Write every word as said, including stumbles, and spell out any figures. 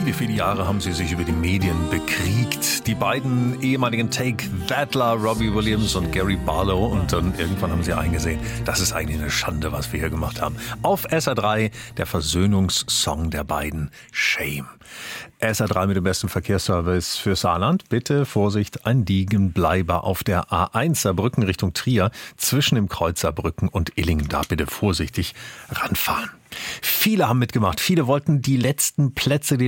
Viele, viele Jahre haben sie sich über die Medien bekriegt. Die beiden ehemaligen Take-Thatler, Robbie Williams und Gary Barlow. Und dann irgendwann haben sie eingesehen, das ist eigentlich eine Schande, was wir hier gemacht haben. Auf S R drei der Versöhnungssong der beiden, Shame. S R drei mit dem besten Verkehrsservice für Saarland. Bitte Vorsicht, ein Liegenbleiber auf der A eins Saarbrücken Richtung Trier zwischen dem Kreuz Saarbrücken und Illingen. Da bitte vorsichtig ranfahren. Viele haben mitgemacht. Viele wollten die letzten Plätze, die